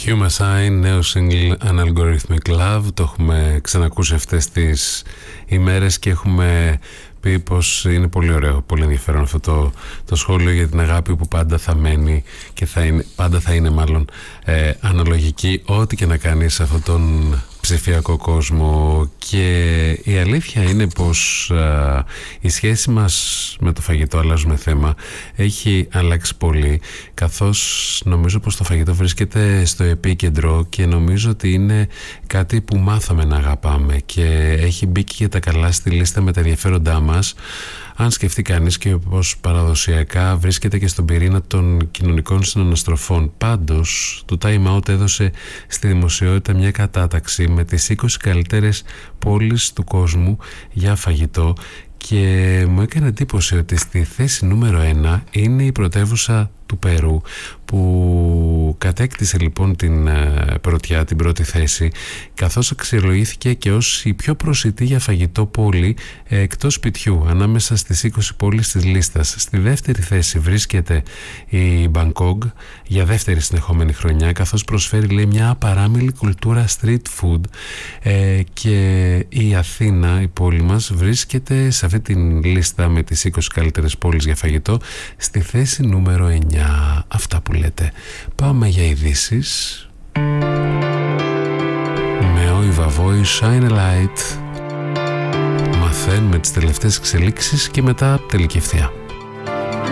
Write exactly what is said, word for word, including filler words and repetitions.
Human Sign, νέο single Unalgorithmic Love. Το έχουμε ξανακούσει αυτές τις ημέρες και έχουμε πει πως είναι πολύ ωραίο, πολύ ενδιαφέρον αυτό το, το σχόλιο για την αγάπη που πάντα θα μένει και θα είναι, πάντα θα είναι μάλλον ε, αναλογική ό,τι και να κάνεις σε αυτόν τον ψηφιακό κόσμο. Και η αλήθεια είναι πως α, η σχέση μας με το φαγητό, αλλάζουμε θέμα, έχει αλλάξει πολύ, καθώς νομίζω πως το φαγητό βρίσκεται στο επίκεντρο και νομίζω ότι είναι κάτι που μάθαμε να αγαπάμε και έχει μπει και τα καλά στη λίστα με τα ενδιαφέροντά μας. Αν σκεφτεί κανείς και πως παραδοσιακά βρίσκεται και στον πυρήνα των κοινωνικών συναναστροφών. Πάντως, το Time Out έδωσε στη δημοσιότητα μια κατάταξη με τις είκοσι καλύτερες πόλεις του κόσμου για φαγητό και μου έκανε εντύπωση ότι στη θέση νούμερο ένα είναι η πρωτεύουσα του Περού, που κατέκτησε λοιπόν την πρωτιά, την πρώτη θέση, καθώς αξιολογήθηκε και ως η πιο προσιτή για φαγητό πόλη εκτός σπιτιού ανάμεσα στις είκοσι πόλεις της λίστας. Στη δεύτερη θέση βρίσκεται η Μπανκόγκ για δεύτερη συνεχόμενη χρονιά, καθώς προσφέρει, λέει, μια απαράμιλη κουλτούρα street food, ε, και η Αθήνα, η πόλη μας, βρίσκεται σε αυτή την λίστα με τις είκοσι καλύτερες πόλεις για φαγητό στη θέση νούμερο εννιά. Αυτά που λέτε. Πάμε για ειδήσεις με Oi Vavoi, Shine a Light. Μαθαίνουμε τις τελευταίες εξελίξεις και μετά τελική ευθεία.